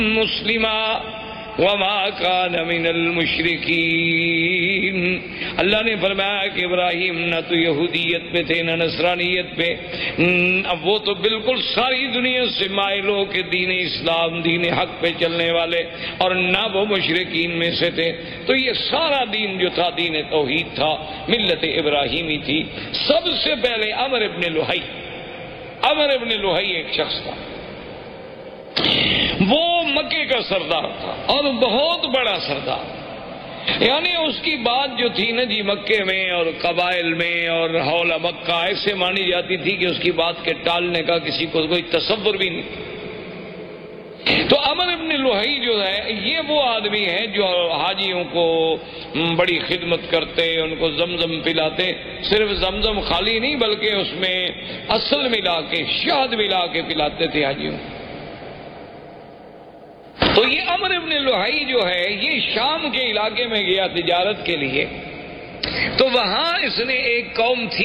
مسلما وما کان من المشرکین۔ اللہ نے فرمایا کہ ابراہیم نہ تو یہودیت پہ تھے نہ نصرانیت پہ، اب وہ تو بالکل ساری دنیا سے مائل ہو کے دین اسلام دین حق پہ چلنے والے، اور نہ وہ مشرکین میں سے تھے۔ تو یہ سارا دین جو تھا دین توحید تھا، ملت ابراہیمی تھی۔ سب سے پہلے عمرو ابن لوہی ایک شخص تھا، وہ مکے کا سردار تھا اور بہت بڑا سردار، یعنی اس کی بات جو تھی نا جی مکے میں اور قبائل میں اور حول مکہ ایسے مانی جاتی تھی کہ اس کی بات کے ٹالنے کا کسی کو کوئی تصور بھی نہیں۔ تو عمرو ابن لوہی جو ہے یہ وہ آدمی ہے جو حاجیوں کو بڑی خدمت کرتے، ان کو زمزم پلاتے، صرف زمزم خالی نہیں بلکہ اس میں اصل ملا کے شہد ملا کے پلاتے تھے حاجیوں۔ تو یہ عمرو ابن لوہی جو ہے یہ شام کے علاقے میں گیا تجارت کے لیے، تو وہاں اس نے ایک قوم تھی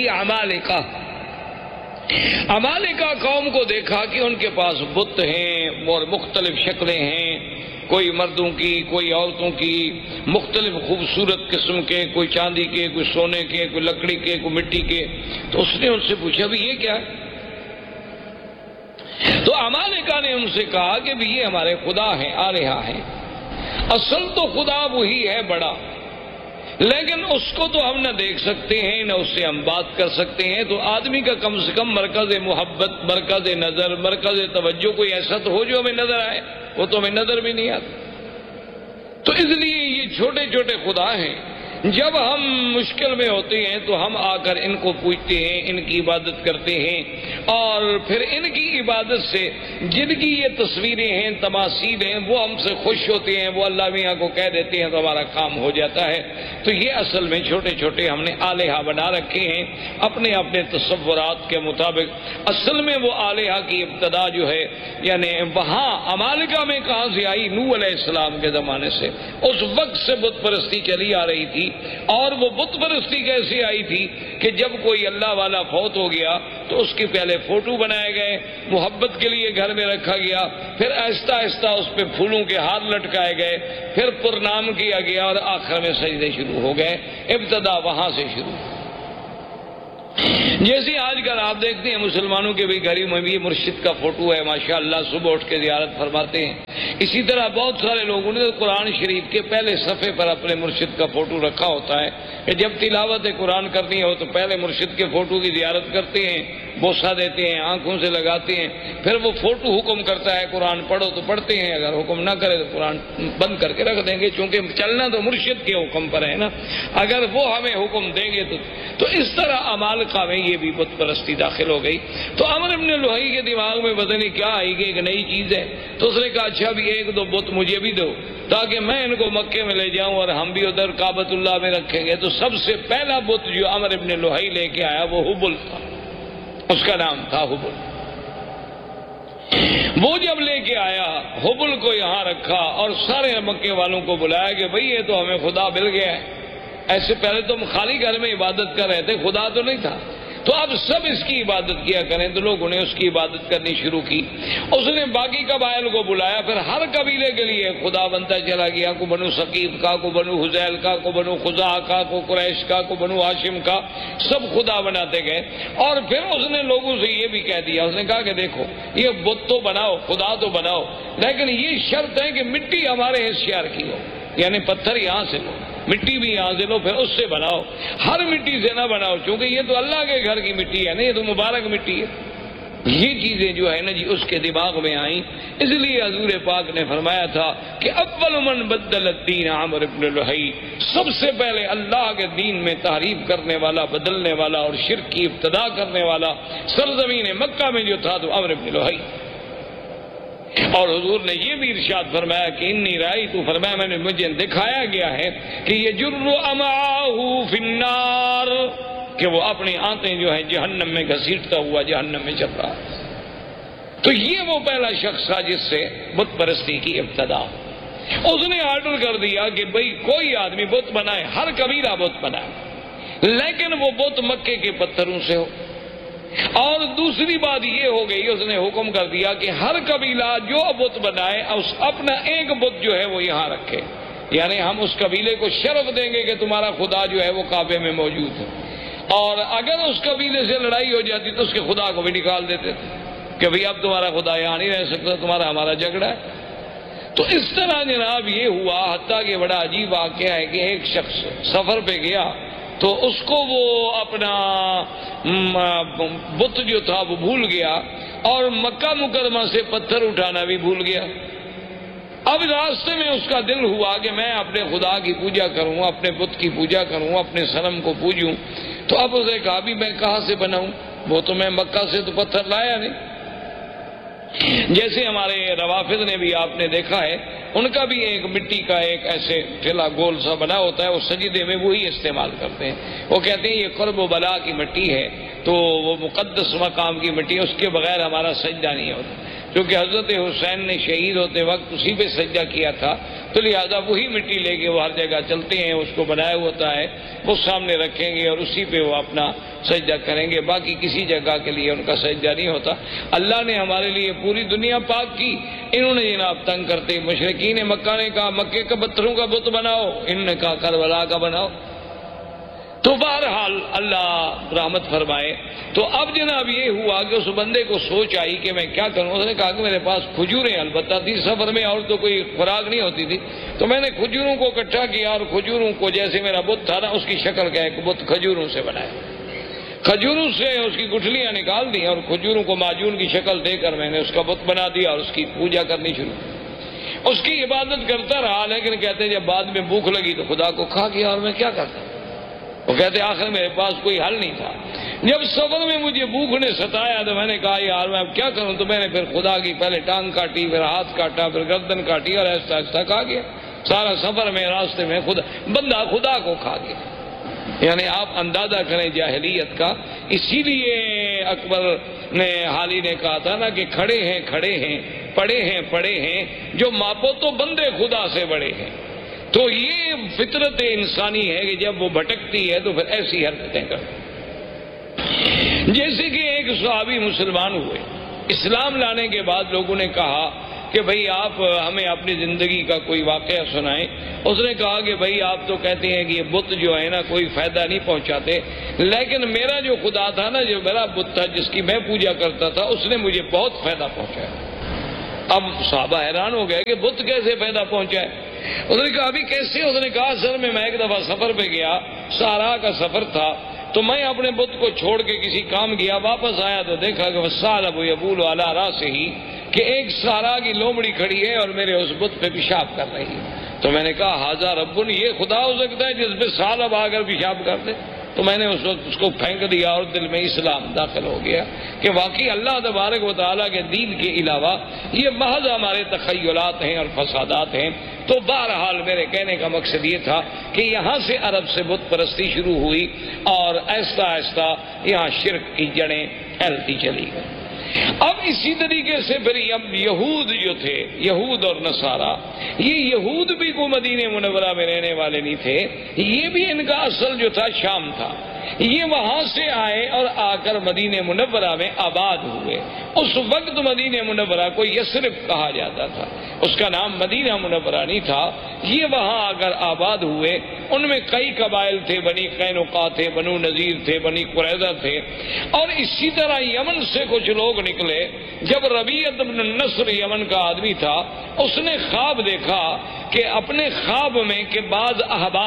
عمالقہ قوم کو دیکھا کہ ان کے پاس بت ہیں اور مختلف شکلیں ہیں، کوئی مردوں کی کوئی عورتوں کی، مختلف خوبصورت قسم کے، کوئی چاندی کے، کوئی سونے کے، کوئی لکڑی کے، کوئی مٹی کے۔ تو اس نے ان سے پوچھا بھی یہ کیا ہے؟ تو عمالقہ نے ان سے کہا کہ بھی یہ ہمارے خدا ہیں، آلہہ ہیں۔ اصل تو خدا وہی ہے بڑا، لیکن اس کو تو ہم نہ دیکھ سکتے ہیں نہ اس سے ہم بات کر سکتے ہیں، تو آدمی کا کم سے کم مرکز محبت، مرکز نظر، مرکز توجہ کوئی ایسا تو ہو جو ہمیں نظر آئے، وہ تو ہمیں نظر بھی نہیں آتا۔ تو اس لیے یہ چھوٹے چھوٹے خدا ہیں، جب ہم مشکل میں ہوتے ہیں تو ہم آ کر ان کو پوجتے ہیں، ان کی عبادت کرتے ہیں، اور پھر ان کی عبادت سے جن کی یہ تصویریں ہیں، تماثیل ہیں، وہ ہم سے خوش ہوتے ہیں، وہ اللہ میاں کو کہہ دیتے ہیں تو ہمارا کام ہو جاتا ہے۔ تو یہ اصل میں چھوٹے چھوٹے ہم نے آلہہ بنا رکھے ہیں اپنے اپنے تصورات کے مطابق۔ اصل میں وہ آلہہ کی ابتدا جو ہے یعنی وہاں عمالقہ میں کہاں سے آئی؟ نوح علیہ السلام کے زمانے سے، اس وقت سے بت پرستی چلی آ رہی تھی۔ اور وہ بت پرستی کیسے آئی تھی کہ جب کوئی اللہ والا فوت ہو گیا تو اس کے پہلے فوٹو بنائے گئے، محبت کے لیے گھر میں رکھا گیا، پھر آہستہ آہستہ اس پہ پھولوں کے ہار لٹکائے گئے، پھر پرنام کیا گیا اور آخر میں سجدے شروع ہو گئے۔ ابتدا وہاں سے شروع۔ جیسے آج کل آپ دیکھتے ہیں مسلمانوں کے بھی گھر میں بھی مرشد کا فوٹو ہے، ماشاءاللہ صبح اٹھ کے زیارت فرماتے ہیں۔ اسی طرح بہت سارے لوگوں نے قرآن شریف کے پہلے صفحے پر اپنے مرشد کا فوٹو رکھا ہوتا ہے کہ جب تلاوت قرآن کرنی ہو تو پہلے مرشد کے فوٹو کی زیارت کرتے ہیں، بوسہ دیتے ہیں، آنکھوں سے لگاتے ہیں، پھر وہ فوٹو حکم کرتا ہے قرآن پڑھو تو پڑھتے ہیں، اگر حکم نہ کرے تو قرآن بند کر کے رکھ دیں گے، چونکہ چلنا تو مرشد کے حکم پر ہے نا، اگر وہ ہمیں حکم دیں گے تو اس طرح عمالقہ میں یہ بھی بت پرستی داخل ہو گئی۔ تو عمرو ابن لوہی کے دماغ میں پتہ نہیں کیا آئی کہ ایک نئی چیز ہے، تو اس نے کہا اچھا بھی ایک دو بت مجھے بھی دو تاکہ میں ان کو مکے میں لے جاؤں اور ہم بھی ادھر کعبۃ اللہ میں رکھیں گے۔ تو سب سے پہلا بت جو عمرو ابن لوہی لے کے آیا وہ حبل تھا، اس کا نام تھا حبل۔ وہ جب لے کے آیا حبل کو یہاں رکھا اور سارے مکے والوں کو بلایا کہ بھئی یہ تو ہمیں خدا مل گیا ہے، ایسے پہلے تو ہم خالی گھر میں عبادت کر رہے تھے، خدا تو نہیں تھا، تو اب سب اس کی عبادت کیا کریں۔ تو لوگوں نے اس کی عبادت کرنی شروع کی۔ اس نے باقی قبائل کو بلایا، پھر ہر قبیلے کے لیے خدا بنتا چلا گیا، کو بنو ثقیف کا، کو بنو حذیل کا، کو بنو خزاعہ کا، کو قریش کا، کو بنو ہاشم کا، سب خدا بناتے گئے۔ اور پھر اس نے لوگوں سے یہ بھی کہہ دیا، اس نے کہا کہ دیکھو یہ بت تو بناؤ، خدا تو بناؤ، لیکن یہ شرط ہے کہ مٹی ہمارے حصار کی ہو، یعنی پتھر یہاں سے لو، مٹی بھی یہاں سے لو، پھر اس سے بناؤ، ہر مٹی سے نہ بناؤ، چونکہ یہ تو اللہ کے گھر کی مٹی ہے نا، یہ تو مبارک مٹی ہے۔ یہ چیزیں جو ہے نا جی اس کے دماغ میں آئیں، اس لیے حضور پاک نے فرمایا تھا کہ اول من بدل الدین عمرو بن لوہی، سب سے پہلے اللہ کے دین میں تحریف کرنے والا، بدلنے والا اور شرک کی ابتدا کرنے والا سرزمین مکہ میں جو تھا تو عمرو بن لوہی۔ اور حضور نے یہ بھی ارشاد فرمایا کہ انی رأیت، فرمایا میں نے مجھے دکھایا گیا ہے کہ یجر امعاہ فی النار، کہ وہ اپنی آنتیں جو ہیں جہنم میں گھسیٹتا ہوا جہنم میں چل رہا ہے۔ تو یہ وہ پہلا شخص تھا جس سے بت پرستی کی ابتدا۔ اس نے آرڈر کر دیا کہ بھئی کوئی آدمی بت بنائے، ہر قبیلہ بت بنائے، لیکن وہ بت مکے کے پتھروں سے ہو، اور دوسری بات یہ ہو گئی، اس نے حکم کر دیا کہ ہر قبیلہ جو بت بنائے اپنا ایک بت جو ہے وہ یہاں رکھے، یعنی ہم اس قبیلے کو شرف دیں گے کہ تمہارا خدا جو ہے وہ کعبے میں موجود ہے، اور اگر اس قبیلے سے لڑائی ہو جاتی تو اس کے خدا کو بھی نکال دیتے تھے کہ بھئی اب تمہارا خدا یہاں نہیں رہ سکتا، تمہارا ہمارا جھگڑا ہے۔ تو اس طرح جناب یہ ہوا، حتیٰ کہ بڑا عجیب واقعہ ہے کہ ایک شخص سفر پہ گیا تو اس کو وہ اپنا بت جو تھا وہ بھول گیا، اور مکہ مکرمہ سے پتھر اٹھانا بھی بھول گیا۔ اب راستے میں اس کا دل ہوا کہ میں اپنے خدا کی پوجا کروں، اپنے بت کی پوجا کروں، اپنے صنم کو پوجوں، تو اب اس نے کہا بھی میں کہاں سے بناؤں، وہ تو میں مکہ سے تو پتھر لایا نہیں۔ جیسے ہمارے روافض نے بھی آپ نے دیکھا ہے، ان کا بھی ایک مٹی کا ایک ایسے ٹھیلا گول سا بنا ہوتا ہے، وہ سجدے میں وہی استعمال کرتے ہیں۔ وہ کہتے ہیں یہ قرب و بلا کی مٹی ہے، تو وہ مقدس مقام کی مٹی ہے، اس کے بغیر ہمارا سجدہ نہیں ہوتا، کیونکہ حضرت حسین نے شہید ہوتے وقت اسی پہ سجدہ کیا تھا، تو لہذا وہی مٹی لے کے وہ ہر جگہ چلتے ہیں، اس کو بنایا ہوتا ہے، وہ سامنے رکھیں گے اور اسی پہ وہ اپنا سجدہ کریں گے، باقی کسی جگہ کے لیے ان کا سجدہ نہیں ہوتا۔ اللہ نے ہمارے لیے پوری دنیا پاک کی، انہوں نے جناب تنگ کرتے مشرکین مکہ نے کہا مکے کے پتھروں کا بت بناؤ، انہوں نے کہا کربلا کا بناؤ۔ تو بہرحال اللہ رحمت فرمائے۔ تو اب جناب یہ ہوا کہ اس بندے کو سوچ آئی کہ میں کیا کروں۔ اس نے کہا کہ میرے پاس کھجوریں البتہ تھی، سفر میں اور تو کوئی خوراک نہیں ہوتی تھی، تو میں نے کھجوروں کو اکٹھا کیا اور کھجوروں کو جیسے میرا بت تھا نا اس کی شکل کا ایک بت کھجوروں سے بنایا، کھجوروں سے اس کی گٹھلیاں نکال دی اور کھجوروں کو معجون کی شکل دے کر میں نے اس کا بت بنا دیا اور اس کی پوجا کرنی شروع، اس کی عبادت کرتا رہا۔ لیکن کہتے ہیں جب بعد میں بھوک لگی تو خدا کو کھا گیا، اور میں کیا کرتا۔ وہ کہتے آخر میرے پاس کوئی حل نہیں تھا، جب سفر میں مجھے بھوک نے ستایا تو میں نے کہا یار میں اب کیا کروں، تو میں نے پھر خدا کی پہلے ٹانگ کاٹی، پھر ہاتھ کاٹا، پھر گردن کاٹی، اور ایسا ایسا کھا گیا سارا سفر میں، راستے میں بندہ خدا کو کھا گیا۔ یعنی آپ اندازہ کریں جاہلیت کا۔ اسی لیے اکبر نے حالی نے کہا تھا نا کہ کھڑے ہیں پڑے ہیں جو ماپو تو بندے خدا سے بڑے ہیں۔ تو یہ فطرت انسانی ہے کہ جب وہ بھٹکتی ہے تو پھر ایسی حرکتیں کرتی۔ جیسے کہ ایک صحابی مسلمان ہوئے، اسلام لانے کے بعد لوگوں نے کہا کہ بھئی آپ ہمیں اپنی زندگی کا کوئی واقعہ سنائیں۔ اس نے کہا کہ بھئی آپ تو کہتے ہیں کہ یہ بت جو ہے نا کوئی فائدہ نہیں پہنچاتے، لیکن میرا جو خدا تھا نا، جو میرا بت تھا جس کی میں پوجا کرتا تھا، اس نے مجھے بہت فائدہ پہنچایا۔ اب صحابہ حیران ہو گئے کہ بت کیسے فائدہ پہنچائے۔ اس نے کہا ابھی کیسے؟ اس نے کہا سر میں ایک دفعہ سفر پہ گیا، صحرا کا سفر تھا، تو میں اپنے بت کو چھوڑ کے کسی کام گیا، واپس آیا تو دیکھا کہ وصال ابو یبول علی راسہ، کہ ایک صحرا کی لومڑی کھڑی ہے اور میرے اس بت پہ پیشاب کر رہی ہے۔ تو میں نے کہا ھذا رب، یہ خدا ہو سکتا ہے جس پہ سالب آ کر پیشاب کر دے؟ تو میں نے اس وقت اس کو پھینک دیا اور دل میں اسلام داخل ہو گیا کہ واقعی اللہ تبارک و تعالیٰ کے دین کے علاوہ یہ محض ہمارے تخیلات ہیں اور فسادات ہیں۔ تو بہرحال میرے کہنے کا مقصد یہ تھا کہ یہاں سے عرب سے بت پرستی شروع ہوئی اور آہستہ آہستہ یہاں شرک کی جڑیں پھیلتی چلی گئی۔ اب اسی طریقے سے پھر یہود جو تھے، یہود اور نصارہ، یہ یہود بھی کو مدینہ منورہ میں رہنے والے نہیں تھے، یہ بھی ان کا اصل جو تھا شام تھا، یہ وہاں سے آئے اور آ کر مدینہ منورہ میں آباد ہوئے۔ اس وقت مدینہ منورہ کو یثرب کہا جاتا تھا، اس کا نام مدینہ منورہ نہیں تھا۔ یہ وہاں آ کر آباد ہوئے، ان میں کئی قبائل تھے، بنی قینقاع تھے، بنو نذیر تھے، بنی قریظہ تھے، اور اسی طرح یمن سے کچھ لوگ نکلے۔ جب ربیعۃ بن النصر یمن کا آدمی تھا، اس نے خواب دیکھا کہ اپنے خواب میں کہ بعض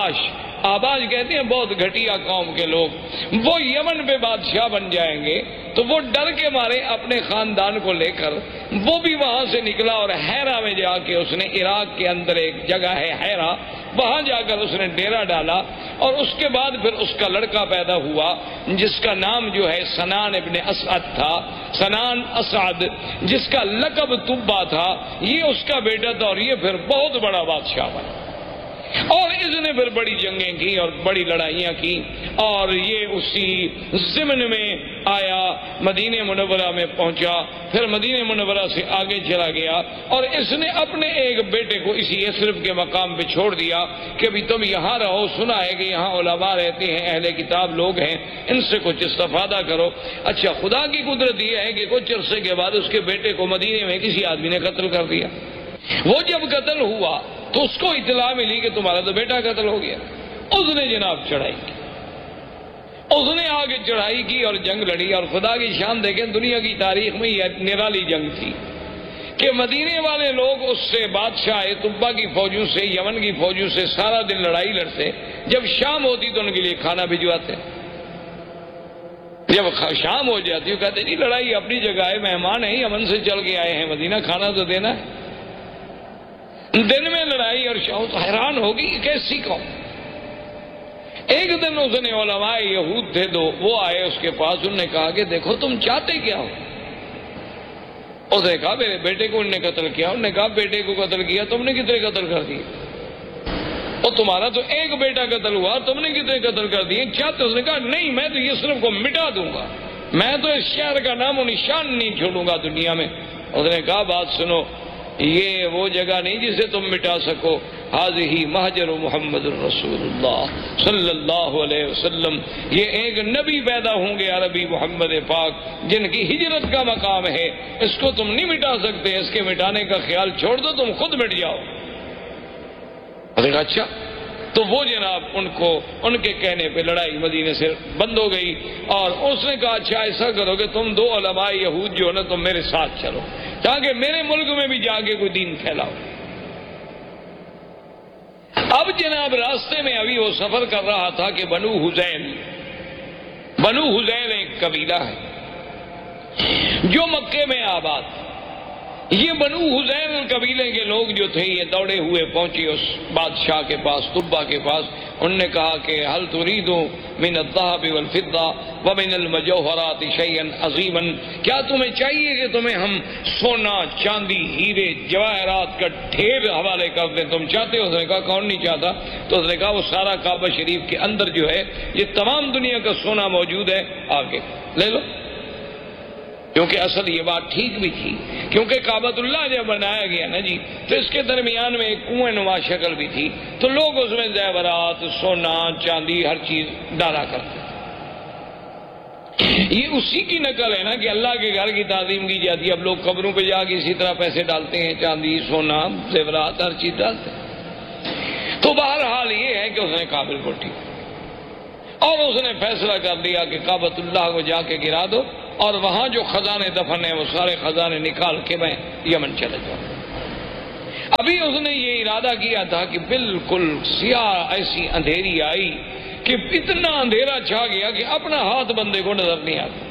احباش کہتے ہیں بہت گھٹیا قوم کے لوگ، وہ یمن پہ بادشاہ بن جائیں گے، تو وہ ڈر کے مارے اپنے خاندان کو لے کر وہ بھی وہاں سے نکلا اور حیرہ میں جا کے اس نے، عراق کے اندر ایک جگہ ہے حیرہ، وہاں جا کر اس نے ڈیرا ڈالا، اور اس کے بعد پھر اس کا لڑکا پیدا ہوا جس کا نام جو ہے سنان ابن اسعد تھا، سنان اسعد، جس کا لقب تبا تھا، یہ اس کا بیٹا تھا، اور یہ پھر بہت بڑا بادشاہ بنا۔ اور اس نے پھر بڑی جنگیں کی اور بڑی لڑائیاں کی، اور یہ اسی ضمن میں آیا، مدینہ منورہ میں پہنچا، پھر مدینہ منورہ سے آگے چلا گیا، اور اس نے اپنے ایک بیٹے کو اسی یثرب کے مقام پہ چھوڑ دیا کہ ابھی تم یہاں رہو، سنا ہے کہ یہاں علماء رہتے ہیں، اہل کتاب لوگ ہیں، ان سے کچھ استفادہ کرو۔ اچھا، خدا کی قدرت یہ ہے کہ کچھ عرصے کے بعد اس کے بیٹے کو مدینے میں کسی آدمی نے قتل کر دیا۔ وہ جب قتل ہوا تو اس کو اطلاع ملی کہ تمہارا تو بیٹا قتل ہو گیا۔ اس نے جناب چڑھائی کی، اس نے آگے چڑھائی کی اور جنگ لڑی، اور خدا کی شان دیکھیں، دنیا کی تاریخ میں یہ نرالی جنگ تھی کہ مدینے والے لوگ اس سے بادشاہ طبا کی فوجوں سے، یمن کی فوجوں سے سارا دن لڑائی لڑتے، جب شام ہوتی تو ان کے لیے کھانا بھجواتے، جب شام ہو جاتی وہ کہتے جی لڑائی اپنی جگہ ہے، مہمان ہیں، یمن سے چل کے آئے ہیں مدینہ، کھانا تو دینا ہے۔ دن میں لڑائی اور شام، تو حیران ہوگی کیسی قوم۔ ایک دن اس نے علماء یہود تھے دو، وہ آئے اس کے پاس، انہوں نے کہا کہ دیکھو تم چاہتے کیا ہو؟ اس نے کہا میرے بیٹے کو انہوں نے قتل کیا۔ انہوں نے کہا بیٹے کو قتل کیا، تم نے کتنے قتل کر دیے؟ اور تمہارا تو ایک بیٹا قتل ہوا، تم نے کتنے قتل کر دیے؟ چاہتے؟ اس نے کہا نہیں، میں تو یثرب کو مٹا دوں گا، میں تو اس شہر کا نام و نشان نہیں چھوڑوں گا دنیا میں۔ اس نے کہا بات سنو، یہ وہ جگہ نہیں جسے تم مٹا سکو، حاضہ مہجر محمد الرسول اللہ صلی اللہ علیہ وسلم، یہ ایک نبی پیدا ہوں گے عربی محمد پاک جن کی ہجرت کا مقام ہے، اس کو تم نہیں مٹا سکتے، اس کے مٹانے کا خیال چھوڑ دو، تم خود مٹ جاؤ۔ اچھا، تو وہ جناب ان کے کہنے پہ لڑائی مدینے سے بند ہو گئی، اور اس نے کہا اچھا ایسا کرو کہ تم دو علماء یہود جو ہے نا تم میرے ساتھ چلو، تاکہ میرے ملک میں بھی جا کے کوئی دین پھیلاؤ۔ اب جناب راستے میں ابھی وہ سفر کر رہا تھا کہ بنو حذیل ایک قبیلہ ہے جو مکے میں آباد، یہ بنو حذیل قبیلے کے لوگ جو تھے یہ دوڑے ہوئے پہنچے اس بادشاہ کے پاس، طبا کے پاس۔ انہوں نے کہا کہ هل تريد من الذهب والفضة ومن المجوهرات شيئا عظيما، کیا تمہیں چاہیے کہ تمہیں ہم سونا، چاندی، ہیرے، جواہرات کا ڈھیر حوالے کر دیں؟ تم چاہتے ہو؟ اس نے کہا کون نہیں چاہتا؟ تو اس نے کہا وہ سارا کعبہ شریف کے اندر جو ہے یہ تمام دنیا کا سونا موجود ہے، آگے لے لو۔ کیونکہ اصل یہ بات ٹھیک بھی تھی، کیونکہ کعبۃ اللہ جب بنایا گیا نا جی تو اس کے درمیان میں ایک کنویں نما شکل بھی تھی، تو لوگ اس میں زیورات، سونا، چاندی، ہر چیز ڈالا کرتے۔ یہ اسی کی نقل ہے نا کہ اللہ کے گھر کی تعظیم کی جاتی ہے، اب لوگ قبروں پہ جا کے اسی طرح پیسے ڈالتے ہیں، چاندی، سونا، زیورات، ہر چیز ڈالتے ہیں۔ تو بہرحال یہ ہے کہ اس نے قابل کو ٹھیک، اور اس نے فیصلہ کر دیا کہ کعبۃ اللہ کو جا کے گرا دو، اور وہاں جو خزانے دفن ہیں وہ سارے خزانے نکال کے میں یمن چلے جاؤں۔ ابھی اس نے یہ ارادہ کیا تھا کہ بالکل سیاہ ایسی اندھیری آئی کہ اتنا اندھیرا چھا گیا کہ اپنا ہاتھ بندے کو نظر نہیں آتا۔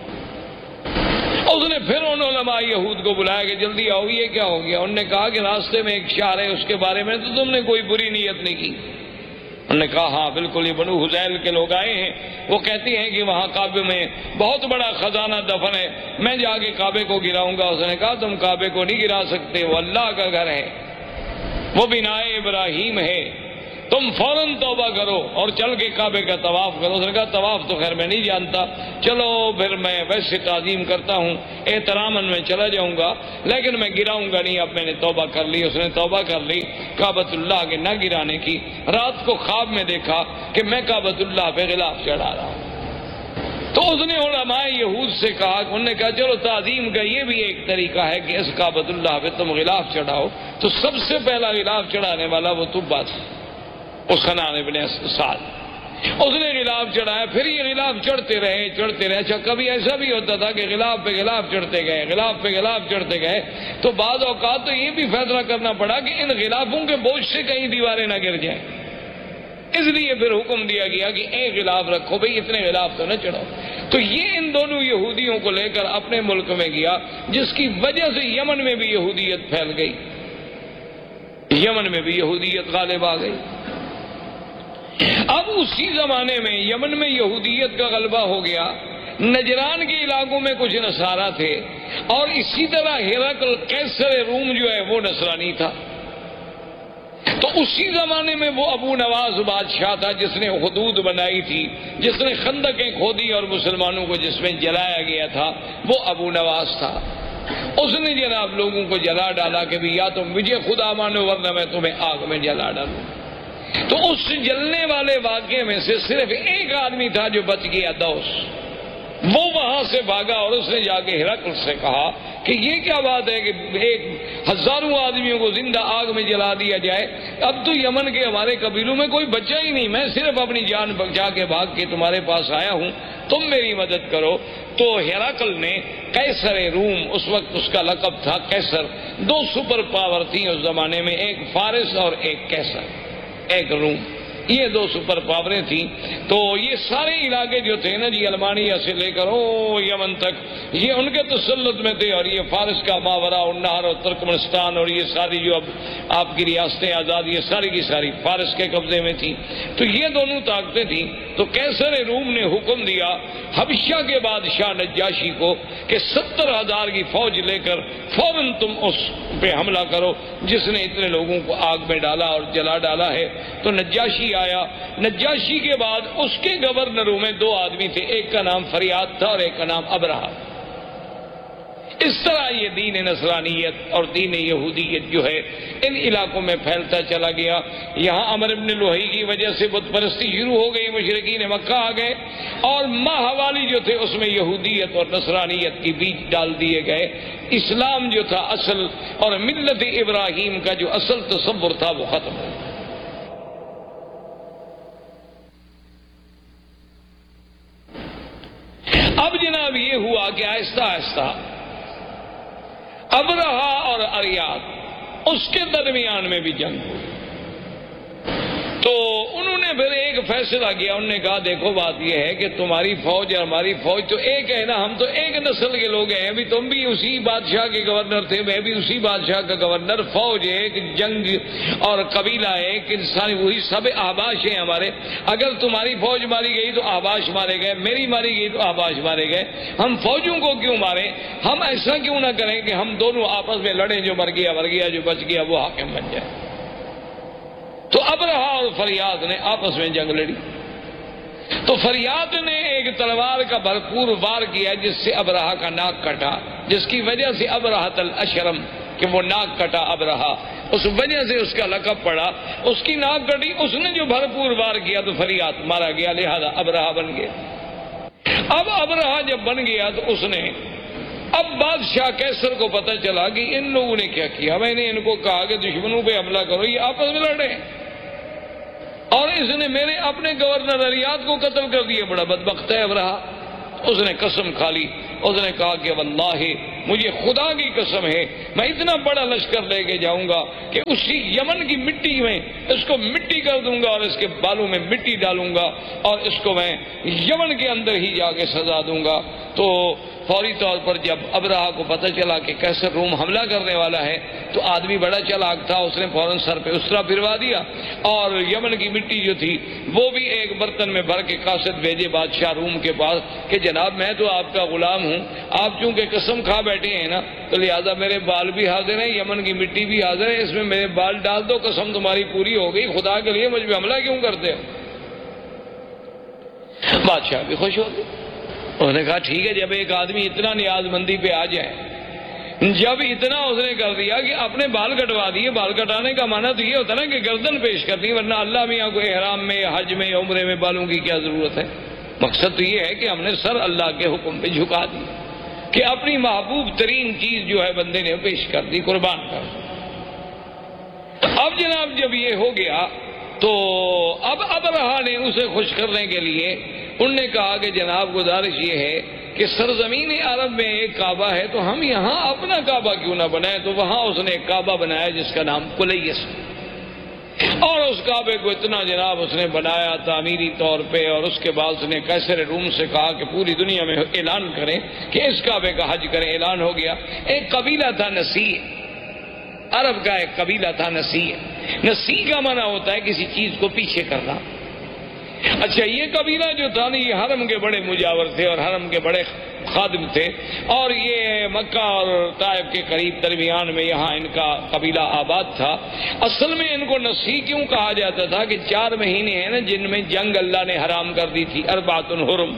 اس نے پھر ان علماء یہود کو بلایا کہ جلدی آؤ، یہ کیا ہو گیا؟ انہوں نے کہا کہ راستے میں ایک شہر ہے، اس کے بارے میں تو تم نے کوئی بری نیت نہیں کی۔ انہوں نے کہا ہاں بالکل، یہ بنو حذیل کے لوگ آئے ہیں، وہ کہتے ہیں کہ وہاں کعبے میں بہت بڑا خزانہ دفن ہے، میں جا کے کعبے کو گراؤں گا۔ اس نے کہا تم کعبے کو نہیں گرا سکتے، وہ اللہ کا گھر ہے، وہ بنائے ابراہیم ہے، تم فوراً توبہ کرو اور چل کے کعبے کا طواف کرو۔ اس نے کہا طواف تو خیر میں نہیں جانتا، چلو پھر میں ویسے تعظیم کرتا ہوں، احتراماً میں چلا جاؤں گا، لیکن میں گراؤں گا نہیں، اب میں نے توبہ کر لی۔ اس نے توبہ کر لی کعبۃ اللہ کے نہ گرانے کی۔ رات کو خواب میں دیکھا کہ میں کعبۃ اللہ پہ غلاف چڑھا رہا ہوں، تو اس نے علماء یہود سے کہا، انہوں نے کہا چلو تعظیم کا یہ بھی ایک طریقہ ہے کہ اس کعبۃ اللہ پہ تم غلاف چڑھاؤ۔ تو سب سے پہلا غلاف چڑھانے والا وہ طبا تھا، اس کا نام ابن سعد۔ اس نے غلاف چڑھایا، پھر یہ غلاف چڑھتے رہے۔ اچھا کبھی ایسا بھی ہوتا تھا کہ غلاف پہ غلاف چڑھتے گئے، غلاف پہ غلاف چڑھتے گئے، تو بعض اوقات تو یہ بھی فیصلہ کرنا پڑا کہ ان غلافوں کے بوجھ سے کہیں دیواریں نہ گر جائیں، اس لیے پھر حکم دیا گیا کہ ایک غلاف رکھو، بھئی اتنے غلاف تو نہ چڑھاؤ۔ تو یہ ان دونوں یہودیوں کو لے کر اپنے ملک میں گیا، جس کی وجہ سے یمن میں بھی یہودیت پھیل گئی، یمن میں بھی یہودیت غالب آ گئی۔ اب اسی زمانے میں یمن میں یہودیت کا غلبہ ہو گیا، نجران کے علاقوں میں کچھ نصارہ تھے، اور اسی طرح ہرقل قیصر روم جو ہے وہ نصرانی تھا۔ تو تو اسی زمانے میں وہ ابو نواز بادشاہ تھا جس نے حدود بنائی تھی، جس نے خندقیں کھودی اور مسلمانوں کو جس میں جلایا گیا تھا، وہ ابو نواز تھا۔ اس نے جناب لوگوں کو جلا ڈالا کہ بھی یا تم مجھے خدا مانو ورنہ میں تمہیں آگ میں جلا ڈالوں۔ تو اس جلنے والے واقعے میں سے صرف ایک آدمی تھا جو بچ گیا، دوس۔ وہ وہاں سے بھاگا اور اس نے جا کے ہرقل سے کہا کہ یہ کیا بات ہے کہ ایک ہزاروں آدمیوں کو زندہ آگ میں جلا دیا جائے، اب تو یمن کے ہمارے قبیلوں میں کوئی بچہ ہی نہیں، میں صرف اپنی جان بچا کے بھاگ کے تمہارے پاس آیا ہوں، تم میری مدد کرو۔ تو ہرقل نے قیصر روم، اس وقت اس کا لقب تھا قیصر، دو سپر پاور تھیں اس زمانے میں، ایک فارس اور ایک قیصر، ایک روم، یہ دو سپر پاوریں تھیں۔ تو یہ سارے علاقے جو تھے نا جی، المانیہ سے لے کر یمن تک، یہ ان کے تسلط میں تھے، اور یہ فارس کا ماورا النہر اور ترکمنستان اور یہ ساری جو اب آپ کی ریاستیں آزاد، یہ ساری کی ساری فارس کے قبضے میں تھیں۔ تو یہ دونوں طاقتیں تھیں۔ تو قیصر روم نے حکم دیا حبشہ کے بادشاہ نجاشی کو کہ 70,000 کی فوج لے کر فوراً تم اس پہ حملہ کرو جس نے اتنے لوگوں کو آگ میں ڈالا اور جلا ڈالا ہے۔ تو نجاشی آیا۔ نجاشی کے بعد اس کے گورنروں میں دو آدمی تھے، ایک کا نام فریاد تھا اور ایک کا نام ابرہہ۔ اس طرح یہ دین نصرانیت اور دین یہودیت جو ہے ان علاقوں میں پھیلتا چلا گیا۔ یہاں عمرو بن لوہی کی وجہ سے بت پرستی شروع ہو گئی، مشرکین مکہ آ گئے، اور ماہوالی جو تھے اس میں یہودیت اور نصرانیت کی بیج ڈال دیے گئے۔ اسلام جو تھا اصل اور ملت ابراہیم کا جو اصل تصور تھا وہ ختم ہو گیا۔ اب جناب یہ ہوا کہ آہستہ آہستہ ابرہہ اور اریاد اس کے درمیان میں بھی جنگ ہوئی۔ تو انہوں نے پھر ایک فیصلہ کیا، انہوں نے کہا دیکھو بات یہ ہے کہ تمہاری فوج اور ہماری فوج تو ایک ہے نا، ہم تو ایک نسل کے لوگ ہیں، ابھی تم بھی اسی بادشاہ کے گورنر تھے، میں بھی اسی بادشاہ کا گورنر، فوج ایک، جنگ اور قبیلہ ایک، انسانی وہی، سب احباش ہیں ہمارے۔ اگر تمہاری فوج ماری گئی تو احباش مارے گئے، میری ماری گئی تو احباش مارے گئے، ہم فوجوں کو کیوں ماریں؟ ہم ایسا کیوں نہ کریں کہ ہم دونوں آپس میں لڑیں، جو مر گیا، جو بچ گیا وہ حاکم بن جائے۔ تو ابرہہ اور فریاد نے آپس میں جنگ لڑی۔ تو فریاد نے ایک تلوار کا بھرپور وار کیا جس سے ابرہہ کا ناک کٹا، جس کی وجہ سے ابرہۃ الاشرم، کہ وہ ناک کٹا ابرہہ، اس وجہ سے اس کا لقب پڑا، اس کی ناک کٹی، اس نے جو بھرپور وار کیا تو فریاد مارا گیا، لہذا ابرہہ بن گیا۔ اب ابرہہ جب بن گیا تو اس نے، اب بادشاہ قیصر کو پتہ چلا کہ ان لوگوں نے کیا کیا، میں نے ان کو کہا کہ دشمنوں پہ حملہ کرو، یہ آپس میں لڑے، اور اس نے میرے اپنے گورنر اریاد کو قتل کر دیا، بڑا بدبخت ہے ابرہہ۔ اس نے قسم کھا لی، اس نے کہا کہ واللہ مجھے خدا کی قسم ہے میں اتنا بڑا لشکر لے کے جاؤں گا کہ اسی یمن کی مٹی میں اس کو مٹی کر دوں گا اور اس کے بالوں میں مٹی ڈالوں گا اور اس کو میں یمن کے اندر ہی جا کے سزا دوں گا۔ تو فوری طور پر جب ابرہہ کو پتہ چلا کہ قیصر روم حملہ کرنے والا ہے تو آدمی بڑا چالاک تھا، اس نے فوراً سر پہ اسرا پھروا دیا اور یمن کی مٹی جو تھی وہ بھی ایک برتن میں بھر کے قاصد بھیجے بادشاہ روم کے پاس کہ جناب میں تو آپ کا غلام ہوں، آپ چونکہ قسم کھا بیٹھے ہیں نا تو لہذا میرے بال بھی حاضر ہیں، یمن کی مٹی بھی حاضر ہے، اس میں میرے بال ڈال دو، قسم تمہاری پوری ہو گئی، خدا کے لیے مجھ پہ حملہ کیوں کرتے ہو؟ بادشاہ بھی خوش ہو گئے، انہوں نے کہا ٹھیک ہے، جب ایک آدمی اتنا نیاز مندی پہ آ جائے، جب اتنا اس نے کر دیا کہ اپنے بال کٹوا دیے، بال کٹانے کا معنی تو یہ ہوتا نا کہ گردن پیش کرتی، ورنہ اللہ میاں کو احرام میں حج میں عمرے میں بالوں کی کیا ضرورت ہے؟ مقصد تو یہ ہے کہ ہم نے سر اللہ کے حکم پہ جھکا دی کہ اپنی محبوب ترین چیز جو ہے بندے نے پیش کر دی، قربان کر دی۔ اب جناب جب یہ ہو گیا تو اب ابرہہ نے اسے خوش کرنے کے لیے انہوں نے کہا کہ جناب گزارش یہ ہے کہ سرزمین عرب میں ایک کعبہ ہے تو ہم یہاں اپنا کعبہ کیوں نہ بنائیں؟ تو وہاں اس نے ایک کعبہ بنایا جس کا نام کلیس، اور اس کعبے کو اتنا جناب اس نے بنایا تعمیری طور پہ، اور اس کے بعد اس نے قیصر روم سے کہا کہ پوری دنیا میں اعلان کریں کہ اس کعبے کا حج کریں، اعلان ہو گیا۔ ایک قبیلہ تھا نسیع، عرب کا ایک قبیلہ تھا نسیع، نسیع کا معنی ہوتا ہے کسی چیز کو پیچھے کرنا۔ اچھا یہ قبیلہ جو تھا نا یہ حرم کے بڑے مجاور تھے اور حرم کے بڑے خادم تھے، اور یہ مکہ اور طائف کے قریب درمیان میں یہاں ان کا قبیلہ آباد تھا۔ اصل میں ان کو نسی کیوں کہا جاتا تھا کہ 4 مہینے ہیں نا جن میں جنگ اللہ نے حرام کر دی تھی، اربعۃ حرم۔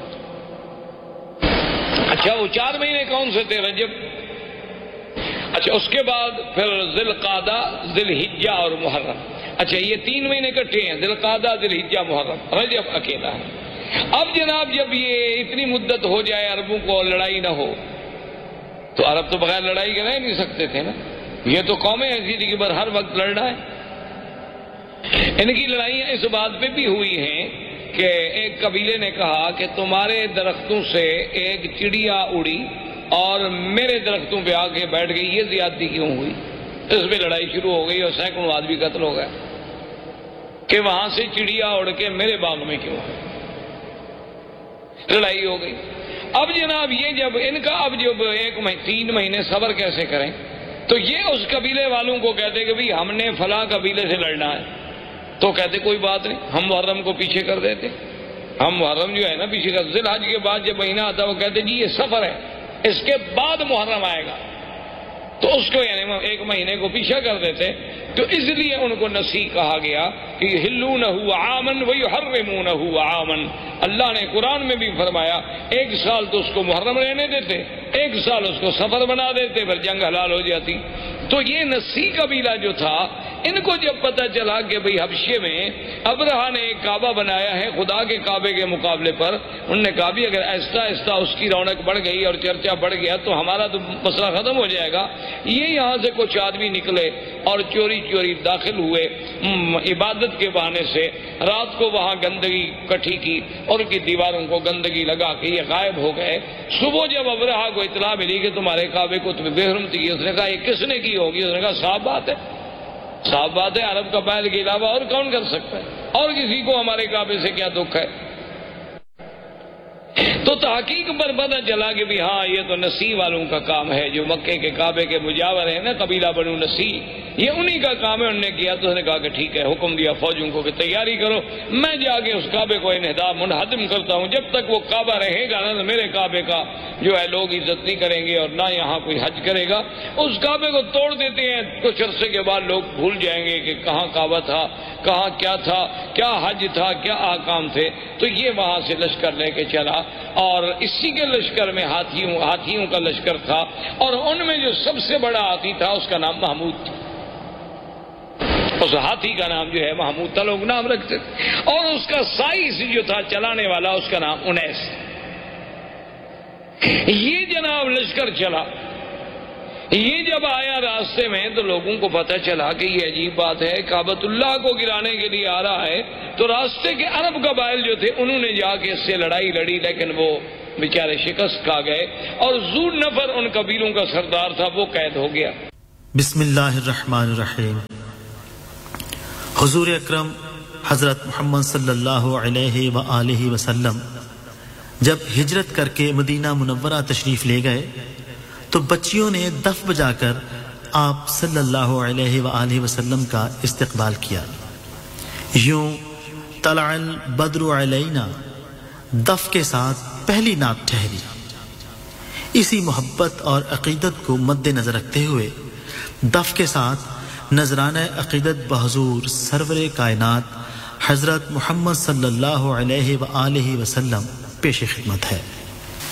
اچھا وہ 4 مہینے کون سے تھے؟ رجب، اچھا اس کے بعد پھر ذی القعدہ، ذی الحجہ اور محرم۔ اچھا یہ 3 مہینے اکٹھے ہیں، ذی القعدہ، ذی الحجہ، محرم، رجب اکیلا ہے۔ اب جناب جب یہ اتنی مدت ہو جائے عربوں کو لڑائی نہ ہو، تو عرب تو بغیر لڑائی کے رہ نہیں سکتے تھے نا، یہ تو قومیں ایسی تھی کہ بر ہر وقت لڑنا ہے۔ ان کی لڑائیاں اس بات پہ بھی ہوئی ہیں کہ ایک قبیلے نے کہا کہ تمہارے درختوں سے ایک چڑیا اڑی اور میرے درختوں پہ آ کے بیٹھ گئی، یہ زیادتی کیوں ہوئی؟ اس پہ لڑائی شروع ہو گئی اور سینکڑوں آدمی قتل ہو گئے کہ وہاں سے چڑیا اڑ کے میرے باغ میں کیوں ہے، لڑائی ہو گئی۔ اب جناب یہ جب ان کا اب جب 3 مہینے صبر کیسے کریں، تو یہ اس قبیلے والوں کو کہتے کہ بھئی ہم نے فلاں قبیلے سے لڑنا ہے، تو کہتے کوئی بات نہیں، ہم محرم کو پیچھے کر دیتے، ہم محرم جو ہے نا پیچھے کر، ذی الحج کے بعد جب مہینہ آتا وہ کہتے جی یہ سفر ہے، اس کے بعد محرم آئے گا، تو اس کو یعنی 1 مہینے کو پیچھے کر دیتے۔ تو اس لیے ان کو نسی کہا گیا کہ یحلونہ عاما ویحرمونہ عاما۔ اللہ نے قرآن میں بھی فرمایا 1 سال تو اس کو محرم رہنے دیتے، 1 سال اس کو سفر بنا دیتے، پھر جنگ حلال ہو جاتی۔ تو یہ نسی قبیلہ جو تھا، ان کو جب پتہ چلا کہ بھئی حبشے میں ابرہہ نے ایک کعبہ بنایا ہے خدا کے کعبے کے مقابلے پر، انہوں نے کہا بھی اگر آہستہ آہستہ اس کی رونق بڑھ گئی اور چرچا بڑھ گیا تو ہمارا تو مسئلہ ختم ہو جائے گا۔ یہ یہاں سے کچھ آدمی نکلے اور چوری چوری داخل ہوئے عبادت کے بہانے سے، رات کو وہاں گندگی کٹھی کی اور ان کی دیواروں کو گندگی لگا کے یہ غائب ہو گئے۔ صبح جب ابرہہ کو اطلاع ملی کہ تمہارے کعبے کو تمہیں بے حرمتی کی، اس نے کہا یہ کس نے کی ہوگی؟ اس نے کہا صاف بات ہے، صاف بات ہے، عرب قبائل کے علاوہ اور کون کر سکتا ہے، اور کسی کو ہمارے کعبے سے کیا دکھ ہے؟ تو تحقیق پر پتہ چلا کہ بھی ہاں یہ تو نسی والوں کا کام ہے، جو مکے کے کعبے کے مجاور ہیں نا، قبیلہ بنو نسی، یہ انہی کا کام ہے۔ انہوں نے کیا تو اس نے کہا کہ ٹھیک ہے، حکم دیا فوجوں کو کہ تیاری کرو، میں جا کے اس کعبے کو منہدم کرتا ہوں، جب تک وہ کعبہ رہے گا نا میرے کعبے کا جو ہے لوگ عزت نہیں کریں گے اور نہ یہاں کوئی حج کرے گا۔ اس کعبے کو توڑ دیتے ہیں، کچھ عرصے کے بعد لوگ بھول جائیں گے کہ کہاں کعبہ تھا، کہاں کیا تھا، کیا حج تھا، کیا احکام تھے۔ تو یہ وہاں سے لشکر لے کے چلا، اور اسی کے لشکر میں ہاتھیوں کا لشکر تھا، اور ان میں جو سب سے بڑا ہاتھی تھا اس کا نام محمود تھا۔ اس ہاتھی کا نام جو ہے محمود تھا، لوگ نام رکھتے تھے، اور اس کا سائز جو تھا چلانے والا اس کا نام انیس۔ یہ جناب لشکر چلا، یہ جب آیا راستے میں تو لوگوں کو پتہ چلا کہ یہ عجیب بات ہے، کعبۃ اللہ کو گرانے کے لیے آ رہا ہے۔ تو راستے کے عرب قبائل جو تھے انہوں نے جا کے اس سے لڑائی لڑی، لیکن وہ بیچارے شکست کھا گئے، اور ذو نفر ان قبیلوں کا سردار تھا وہ قید ہو گیا۔ بسم اللہ الرحمن الرحیم۔ حضور اکرم حضرت محمد صلی اللہ علیہ وآلہ وسلم جب ہجرت کر کے مدینہ منورہ تشریف لے گئے تو بچیوں نے دف بجا کر آپ صلی اللہ علیہ وآلہ وسلم کا استقبال کیا۔ یوں طلع البدر علینا دف کے ساتھ پہلی نعت ٹھہری۔ اسی محبت اور عقیدت کو مد نظر رکھتے ہوئے دف کے ساتھ نذرانہ عقیدت بحضور سرور کائنات حضرت محمد صلی اللہ علیہ وآلہ وسلم پیش خدمت ہے۔